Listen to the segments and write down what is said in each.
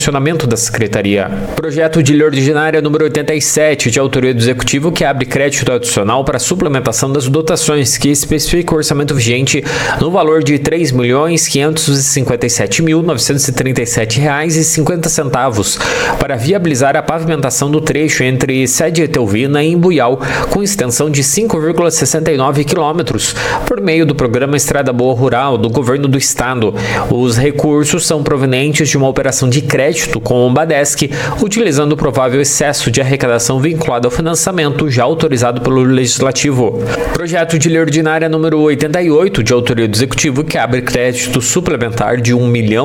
funcionamento da Secretaria. Projeto de Lei Ordinária número 87, de autoria do Executivo, que abre crédito adicional para suplementação das dotações, que especifica o orçamento vigente no valor de R$ 3.557.937,50 para viabilizar a pavimentação do trecho entre Sede Etelvina e Imbuial, com extensão de 5,69 quilômetros, por meio do Programa Estrada Boa Rural do Governo do Estado. Os recursos são provenientes de uma operação de crédito com o Badesc, utilizando o provável excesso de arrecadação vinculado ao financiamento já autorizado pelo Legislativo. Projeto de Lei Ordinária número 88, de autoria do Executivo, que abre crédito suplementar de R$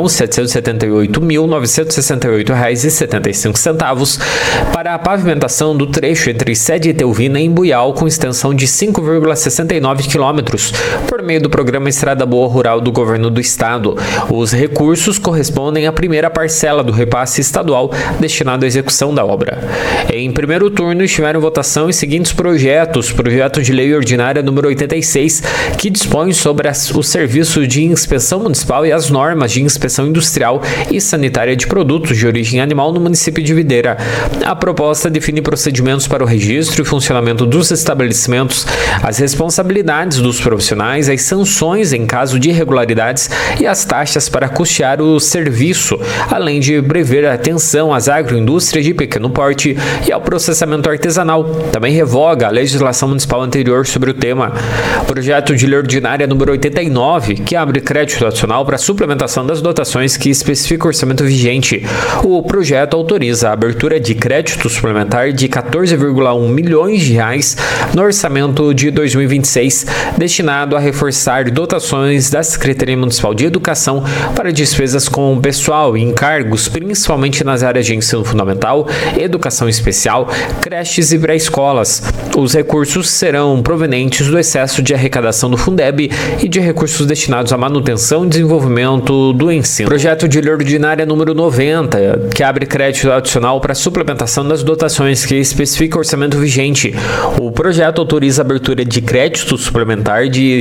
1.778.968,75 para a pavimentação do trecho entre Sede Etelvina e Imbuial, com extensão de 5,69 quilômetros, por meio do Programa Estrada Boa Rural do Governo do Estado. Os recursos correspondem à primeira parcela do repasse estadual destinado à execução da obra. Em primeiro turno, estiveram em votação os seguintes projetos: projeto de Lei Ordinária número 86, que dispõe sobre o serviço de inspeção municipal e as normas de inspeção industrial e sanitária de produtos de origem animal no município de Videira. A proposta define procedimentos para o registro e funcionamento dos estabelecimentos, as responsabilidades dos profissionais, as sanções em caso de irregularidades e as taxas para custear o serviço, além de prever atenção às agroindústrias de pequeno porte e ao processamento artesanal. Também revoga a legislação municipal anterior sobre o tema. Projeto de Lei Ordinária número 89, que abre crédito adicional para suplementação das dotações, que especifica o orçamento vigente. O projeto autoriza a abertura de crédito suplementar de R$ 14,1 milhões no orçamento de 2026, destinado a reforçar dotações da Secretaria Municipal de Educação para despesas com pessoal e encargos, principalmente nas áreas de ensino fundamental, educação especial, creches e pré-escolas. Os recursos serão provenientes do excesso de arrecadação do Fundeb e de recursos destinados à manutenção e desenvolvimento do ensino. Projeto de Lei Ordinária número 90, que abre crédito adicional para suplementação das dotações, que especifica o orçamento vigente. O projeto autoriza a abertura de crédito suplementar de R$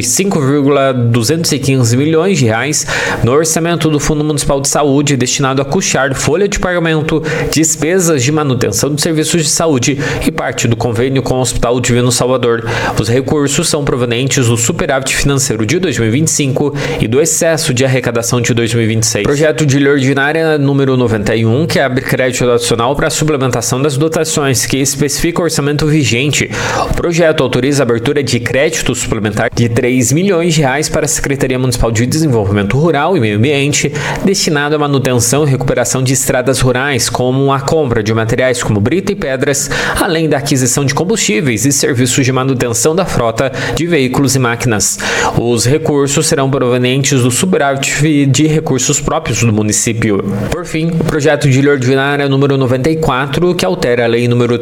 5,215 milhões no orçamento do Fundo Municipal de Saúde, destinado a custear folha de pagamento, despesas de manutenção de serviços de saúde e parte do convênio com o Hospital Divino Salvador. Os recursos são provenientes do superávit financeiro de 2025 e do excesso de arrecadação de 2026. Projeto de Lei Ordinária número 91, que abre crédito adicional para a suplementação das dotações, que especifica o orçamento vigente. O projeto autoriza a abertura de crédito suplementar de R$ 3 milhões para a Secretaria Municipal de Desenvolvimento Rural e Meio Ambiente, destinado à manutenção e recuperação de estradas rurais, como a compra de materiais como brita e pedras, além da aquisição de combustíveis e serviços de manutenção da frota de veículos e máquinas. Os recursos serão provenientes do superávit de recursos próprios do município. Por fim, o projeto de Lei Ordinária número 94, que altera a Lei número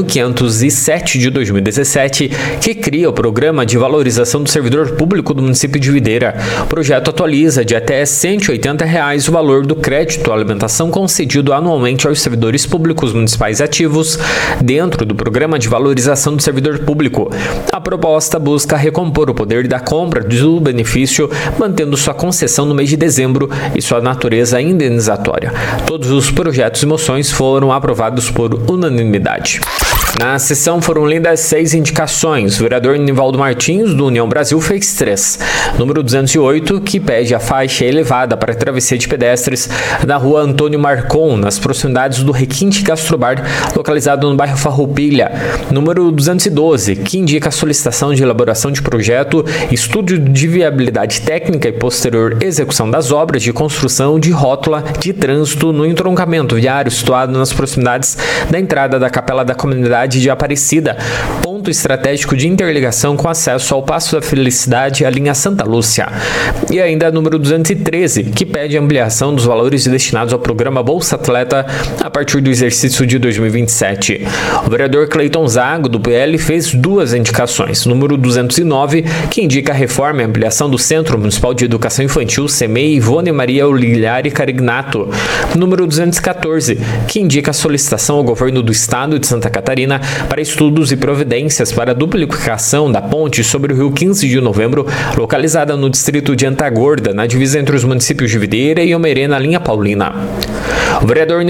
3.507 de 2017, que cria o Programa de Valorização do Servidor Público do município de Videira. O projeto atualiza de até R$ 180 o valor do crédito à alimentação concedido anualmente aos servidores públicos municipais ativos dentro do Programa de Valorização do Servidor Público. A proposta busca recompor o poder da compra do benefício, mantendo sua concessão no mês de dezembro e sua natureza indenizatória. Todos os projetos e moções foram aprovados por unanimidade. Na sessão foram lidas 6 indicações. O vereador Nivaldo Martins, do União Brasil, fez 3. Número 208, que pede a faixa elevada para a travessia de pedestres na rua Antônio Marcon, nas proximidades do Requinte Gastrobar, localizado no bairro Farroupilha. Número 212, que indica a solicitação de elaboração de projeto, estudo de viabilidade técnica e posterior execução das obras de construção de rótula de trânsito no entroncamento viário situado nas proximidades da entrada da Capela da Comunidade de Aparecida, ponto estratégico de interligação com acesso ao Paço da Felicidade e à linha Santa Lúcia. E ainda número 213, que pede ampliação dos valores destinados ao programa Bolsa Atleta a partir do exercício de 2027. O vereador Cleiton Zago, do PL, fez 2 indicações. Número 209, que indica a reforma e ampliação do Centro Municipal de Educação Infantil CEMEI Ivone Maria Oligliari Carignato. Número 214, que indica a solicitação ao governo do Estado de Santa Catarina para estudos e providências para a duplicação da ponte sobre o rio 15 de novembro, localizada no distrito de Antagorda, na divisa entre os municípios de Videira e Omerê, na linha Paulina. O vereador